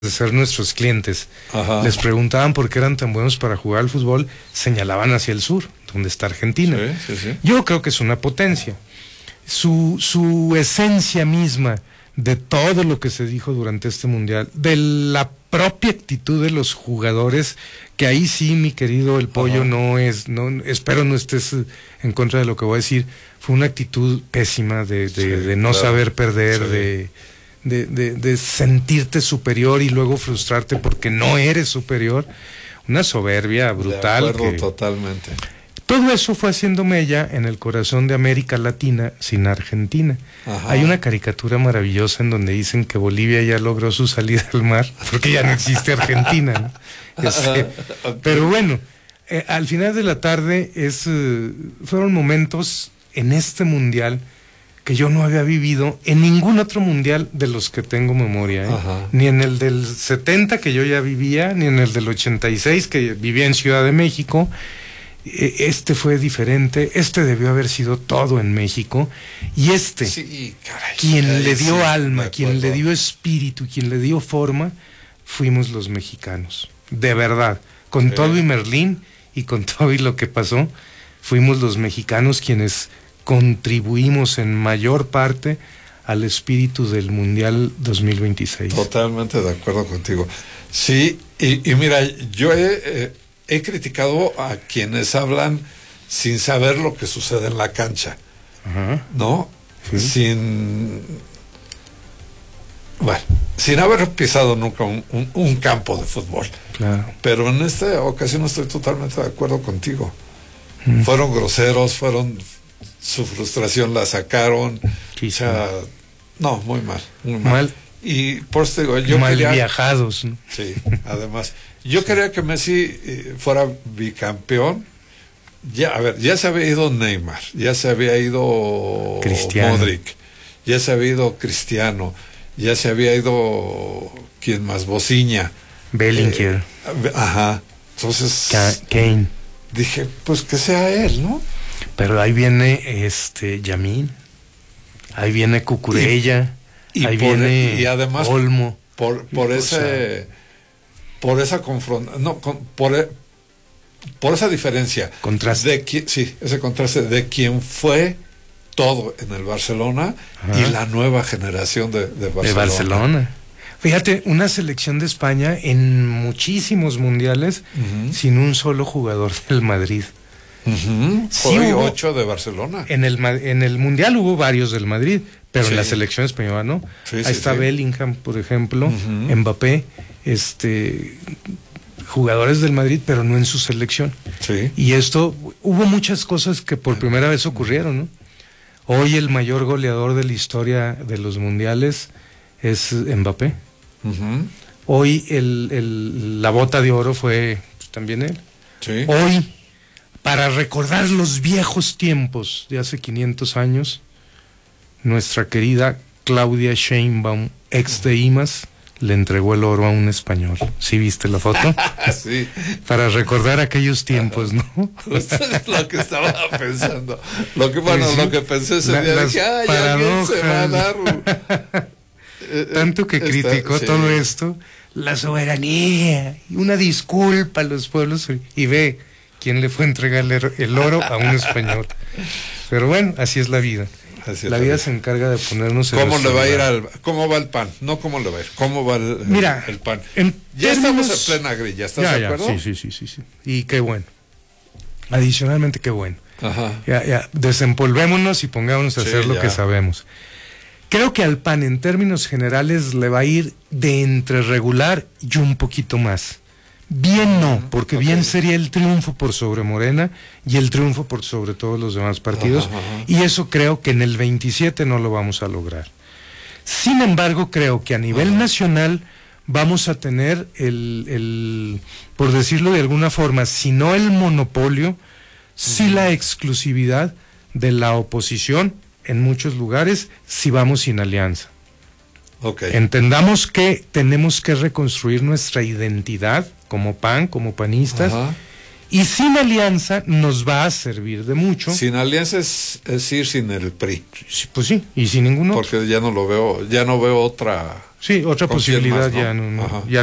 de ser nuestros clientes, Ajá. les preguntaban por qué eran tan buenos para jugar al fútbol, señalaban hacia el sur, donde está Argentina. Sí, sí, sí. Yo creo que es una potencia. Su esencia misma de todo lo que se dijo durante este mundial, de la propia actitud de los jugadores, que ahí sí, mi querido El Pollo, espero no estés en contra de lo que voy a decir, fue una actitud pésima de no saber perder, de sentirte superior y luego frustrarte porque no eres superior, una soberbia brutal. De acuerdo, totalmente. Todo eso fue haciendo mella en el corazón de América Latina sin Argentina. Ajá. Hay una caricatura maravillosa en donde dicen que Bolivia ya logró su salida al mar porque ya no existe Argentina, ¿no? Okay. Pero bueno, al final de la tarde fueron momentos en este mundial que yo no había vivido en ningún otro mundial de los que tengo memoria, ¿eh? Ni en el del 70 que yo ya vivía, ni en el del 86 que vivía en Ciudad de México. Este fue diferente, debió haber sido todo en México, y sí, caray, quien le dio alma, quien le dio espíritu, quien le dio forma, fuimos los mexicanos, de verdad, con todo y Merlín y con todo y lo que pasó, fuimos los mexicanos quienes contribuimos en mayor parte al espíritu del Mundial 2026. Totalmente de acuerdo contigo. Sí, y mira, yo he criticado a quienes hablan sin saber lo que sucede en la cancha. Ajá. ¿No? Sí. Sin haber pisado nunca un campo de fútbol. Claro. Pero en esta ocasión estoy totalmente de acuerdo contigo. Fueron groseros, su frustración la sacaron. Sí, o sea, no, muy mal. Y por eso digo, yo mal viajados, ¿no? Sí, además. Yo quería que Messi fuera bicampeón. Ya se había ido Neymar, ya se había ido Cristiano. Modric, ya se había ido Cristiano, ya se había ido ¿quién más? Boziña, Bellinger. Entonces Kane. Dije, pues que sea él, ¿no? Pero ahí viene Yamín, ahí viene Cucurella, ahí viene y además Olmo. Por esa por esa diferencia. Contraste. Ese contraste de quien fue todo en el Barcelona. Ajá. Y la nueva generación de Barcelona. De Barcelona. Fíjate, una selección de España en muchísimos mundiales sin un solo jugador del Madrid. Sí, hoy 8 de Barcelona. En el mundial hubo varios del Madrid, pero en la selección española no. Ahí está Bellingham, por ejemplo, Mbappé, jugadores del Madrid, pero no en su selección. Sí. Y hubo muchas cosas que por primera vez ocurrieron, ¿no? Hoy el mayor goleador de la historia de los mundiales es Mbappé. Hoy la bota de oro fue también él. Sí. Hoy, para recordar los viejos tiempos de hace 500 años, nuestra querida Claudia Sheinbaum, ex de IMAS, le entregó el oro a un español. ¿Sí viste la foto? Sí. Para recordar aquellos tiempos, ¿no? Justo es lo que estaba pensando. Lo que pensé ese día, dije, alguien se va a dar. Tanto que criticó todo esto, la soberanía, y una disculpa a los pueblos, y ve quién le fue a entregarle el oro a un español. Pero bueno, así es la vida. La vida se encarga de ponernos en ¿Cómo le va a ir cómo va el pan? No cómo le va a ir, cómo va el pan. Ya estamos en plena grilla, ¿estás de acuerdo? Sí. Y qué bueno. Adicionalmente, qué bueno. Ajá. Ya, desempolvémonos y pongámonos a hacer lo que sabemos. Creo que al PAN en términos generales le va a ir de entre regular y un poquito más. Bien no, porque bien sería el triunfo por sobre Morena y el triunfo por sobre todos los demás partidos, y eso creo que en el 27 no lo vamos a lograr. Sin embargo, creo que a nivel nacional vamos a tener por decirlo de alguna forma, si no el monopolio, sí la exclusividad de la oposición en muchos lugares si vamos sin alianza. Entendamos que tenemos que reconstruir nuestra identidad como PAN, como panistas, Y sin alianza nos va a servir de mucho. Sin alianza es ir sin el PRI. Sí, pues sí, y sin ninguno. Porque ya no lo veo, ya no veo otra. Sí, otra posibilidad más, ¿no? Ya